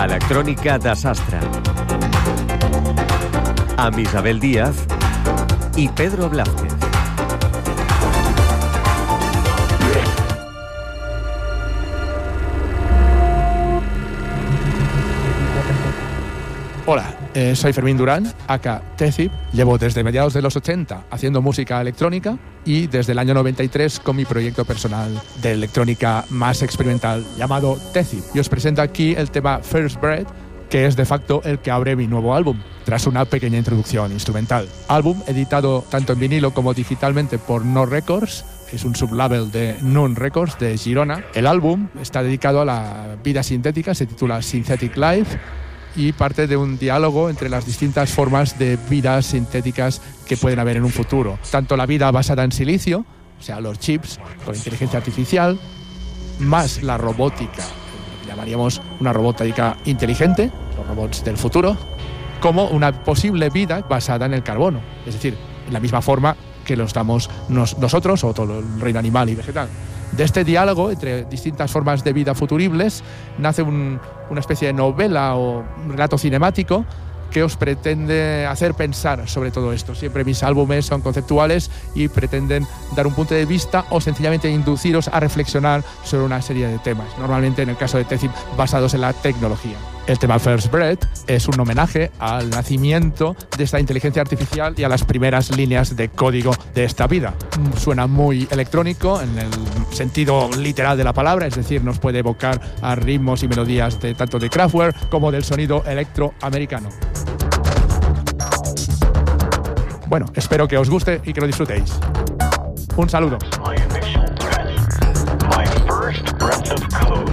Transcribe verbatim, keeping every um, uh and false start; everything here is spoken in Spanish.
Electrònica de Sastre, amb Isabel Díaz i Pedro Blázquez. Hola, eh, soy Fermín Durán, aka Tezip. Llevo desde mediados de los ochenta haciendo música electrónica y desde el año noventa y tres con mi proyecto personal de electrónica más experimental llamado Tezip. Y os presento aquí el tema First Breath, que es de facto el que abre mi nuevo álbum, tras una pequeña introducción instrumental. Álbum editado tanto en vinilo como digitalmente por No Records, es un sublabel de Noon Records de Girona. El álbum está dedicado a la vida sintética, se titula Synthetic Life, y parte de un diálogo entre las distintas formas de vidas sintéticas que pueden haber en un futuro. Tanto la vida basada en silicio, o sea, los chips con inteligencia artificial, más la robótica, llamaríamos una robótica inteligente, los robots del futuro, como una posible vida basada en el carbono, es decir, en la misma forma que lo estamos nos, nosotros o todo el reino animal y vegetal. De este diálogo entre distintas formas de vida futuribles nace un, una especie de novela o un relato cinemático que os pretende hacer pensar sobre todo esto. Siempre mis álbumes son conceptuales y pretenden dar un punto de vista o sencillamente induciros a reflexionar sobre una serie de temas, normalmente en el caso de Tezip basados en la tecnología. El tema First Breath es un homenaje al nacimiento de esta inteligencia artificial y a las primeras líneas de código de esta vida. Suena muy electrónico en el sentido literal de la palabra, es decir, nos puede evocar a ritmos y melodías de tanto de Kraftwerk como del sonido electroamericano. Bueno, espero que os guste y que lo disfrutéis. Un saludo. My initial breath, my first breath of code.